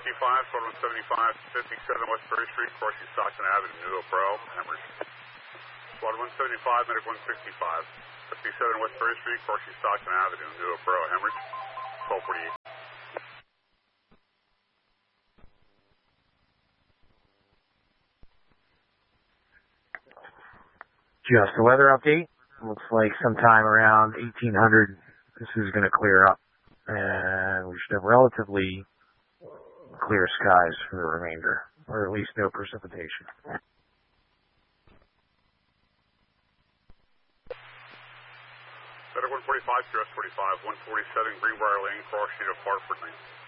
Squad 175, 57 West Prairie Street, crossing Stockton Avenue, New Oak Borough, Hemorrhage. Squad 175, Medic 165, 57 West Prairie Street, crossing Stockton Avenue, New Oak Borough, Hemorrhage, 1248. Just a weather update. Looks like sometime around 1800 this is going to clear up, and we should have relatively clear skies for the remainder, or at least no precipitation. Medic 145, QS 45, 147 Greenbrier Lane, cross sheet of Hartford Lane.